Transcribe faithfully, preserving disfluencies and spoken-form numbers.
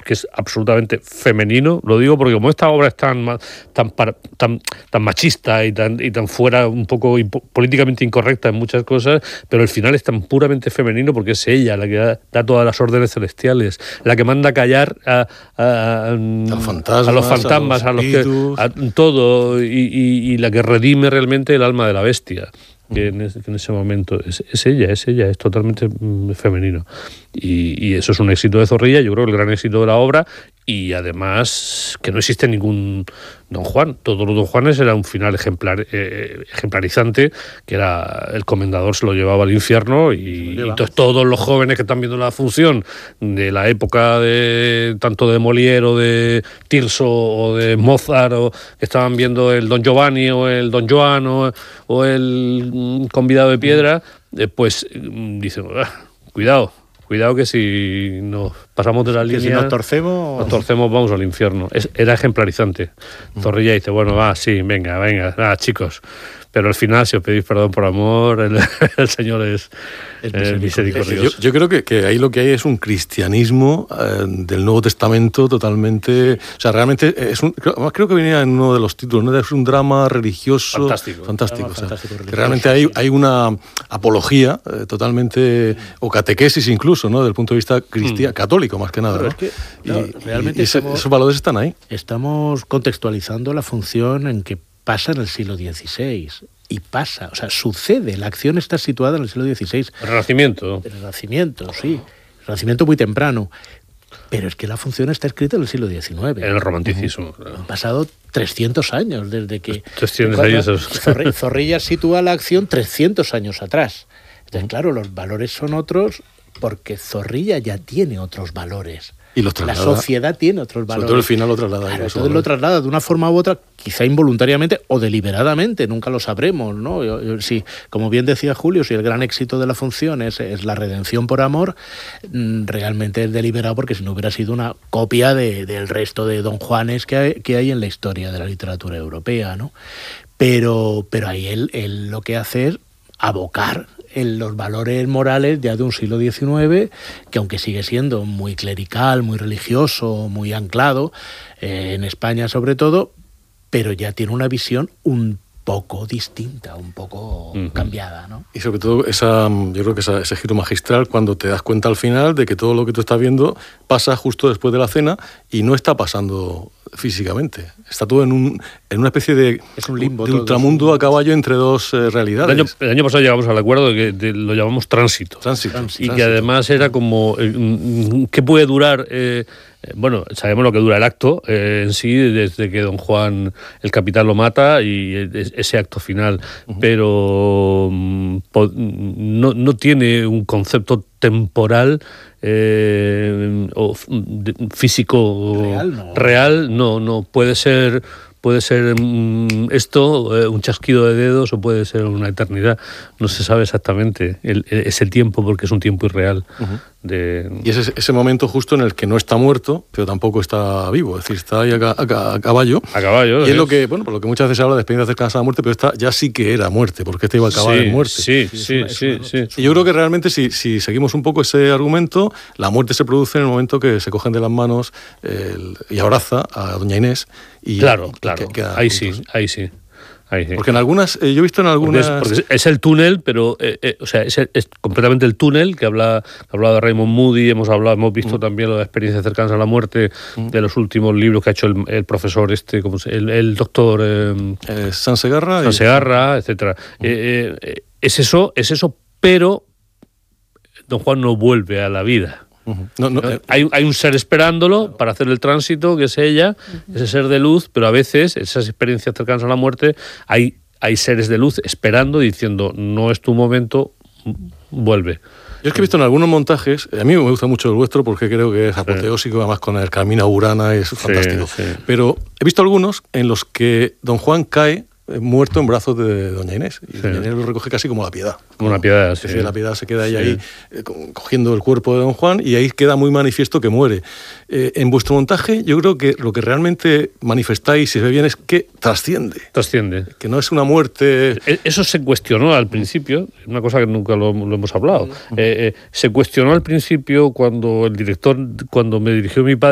que es absolutamente femenino. Lo digo porque como esta obra es tan tan tan, tan machista y tan y tan fuera, un poco impo- políticamente incorrecta en muchas cosas, pero el final es tan puramente femenino porque es ella la que da, da todas las órdenes celestiales, la que manda callar a, a, a, a los fantasmas, a los fantasmas, a los, a los que a todo y, y, y la que redime realmente el alma de la bestia. Que en, ese, que en ese momento es, es ella, es ella, es totalmente mm, femenino. Y, y eso es un éxito de Zorrilla, yo creo que el gran éxito de la obra, y además que no existe ningún Don Juan. Todos los Don Juanes era un final ejemplar, eh, ejemplarizante, que era el comendador se lo llevaba al infierno, y, y entonces todos los jóvenes que están viendo la función de la época de tanto de Molière o de Tirso o de Mozart, o que estaban viendo el Don Giovanni o el Don Joan o, o el mm, Convidado de Piedra, eh, pues mm, dicen, ah, cuidado. Cuidado que si nos pasamos de la línea... Que si nos torcemos... Nos torcemos, vamos al infierno. Es, era ejemplarizante. Zorrilla dice, bueno, va, sí, venga, venga, nada, chicos. Pero al final, si os pedís perdón por amor, el, el Señor es, es misericordioso. Yo, yo creo que, que ahí lo que hay es un cristianismo eh, del Nuevo Testamento totalmente... O sea, realmente es un... Creo, creo que venía en uno de los títulos, ¿no? Es un drama religioso... Fantástico. Fantástico. O sea, fantástico que realmente hay, hay una apología eh, totalmente... O catequesis incluso, ¿no? Desde el punto de vista cristiano, mm. católico más que nada, Pero ¿no? es que, y, claro, realmente y ese, estamos, esos valores están ahí. Estamos contextualizando la función en que pasa en el siglo dieciséis. Y pasa, o sea, sucede. La acción está situada en el siglo dieciséis. El Renacimiento. El Renacimiento, sí. El Renacimiento muy temprano. Pero es que la función está escrita en el siglo diecinueve. En el romanticismo. Uh-huh. Claro. Han pasado trescientos años desde que... trescientos años. Zorrilla, Zorrilla sitúa la acción trescientos años atrás. Entonces, uh-huh. claro, los valores son otros porque Zorrilla ya tiene otros valores. Y los traslada. La sociedad tiene otros valores. Sobre todo el final lo traslada. Claro, entonces lo traslada de una forma u otra, quizá involuntariamente o deliberadamente, nunca lo sabremos, ¿no? Yo, yo, si, como bien decía Julio, si el gran éxito de la función es, es la redención por amor, realmente es deliberado, porque si no hubiera sido una copia de, del resto de Don Juanes que hay, que hay en la historia de la literatura europea, ¿no? Pero, pero ahí él, él lo que hace es abocar en los valores morales ya de un siglo diecinueve, que aunque sigue siendo muy clerical, muy religioso, muy anclado, eh, en España sobre todo, pero ya tiene una visión un poco distinta, un poco uh-huh. cambiada, ¿no? Y sobre todo esa, yo creo que esa, ese giro magistral cuando te das cuenta al final de que todo lo que tú estás viendo pasa justo después de la cena y no está pasando físicamente. Está todo en, un, en una especie de, es un limbo, de ultramundo todo. A caballo entre dos eh, realidades. El año, el año pasado llegamos al acuerdo de que de, lo llamamos tránsito. Tránsito. Y tránsito. que además era como, eh, ¿qué puede durar? Eh, bueno, sabemos lo que dura el acto eh, en sí, desde que Don Juan, el capitán, lo mata y ese acto final, uh-huh. pero no, no tiene un concepto temporal eh, o físico real, no. real, no, no puede ser. Puede ser mm, esto, eh, un chasquido de dedos, o puede ser una eternidad. No se sabe exactamente el, el, ese tiempo, porque es un tiempo irreal. Uh-huh. De... Y es ese, ese momento justo en el que no está muerto, pero tampoco está vivo. Es decir, está ahí a, a, a caballo. A caballo. Y es lo que, bueno, por lo que muchas veces se habla de experiencias cercanas a la muerte, pero esta ya sí que era muerte, porque este iba a acabar sí, en muerte. Sí, sí, sí. sí, sí, sí. Y yo creo que realmente, si, si seguimos un poco ese argumento, la muerte se produce en el momento que se cogen de las manos el, y abraza a doña Inés. Y, claro, y claro. Que, ahí sí, ahí sí. Ahí sí. Porque en algunas, eh, yo he visto en algunas... Porque es, porque es el túnel, pero eh, eh, o sea, es, es completamente el túnel que habla, que hablaba de Raymond Moody, hemos hablado, hemos visto mm. también las experiencias cercanas a la muerte mm. de los últimos libros que ha hecho el, el profesor este, como se, el, el doctor eh, eh, Sansegarra, Sansegarra, y... etcétera. Mm. Eh, eh, es eso, es eso, pero Don Juan no vuelve a la vida. Uh-huh. No, no, eh, hay, hay un ser esperándolo para hacer el tránsito, que es ella, uh-huh. ese ser de luz, pero a veces, esas experiencias cercanas a la muerte, hay, hay seres de luz esperando, diciendo, no es tu momento, vuelve. Yo es que he visto en algunos montajes, a mí me gusta mucho el vuestro porque creo que es apoteósico, sí. además con el Carmina Burana es fantástico, sí, sí. pero he visto algunos en los que Don Juan cae muerto en brazos de doña Inés, y sí. doña Inés lo recoge casi como la Piedad. Como una Piedad, sí. sí. La Piedad se queda ahí, sí. ahí eh, cogiendo el cuerpo de Don Juan, y ahí queda muy manifiesto que muere. Eh, en vuestro montaje yo creo que lo que realmente manifestáis, si se ve bien, es que trasciende. Trasciende. Que no es una muerte... Eso se cuestionó al principio, una cosa que nunca lo, lo hemos hablado. Uh-huh. eh, eh, se cuestionó al principio cuando el director, cuando me dirigió mi padre,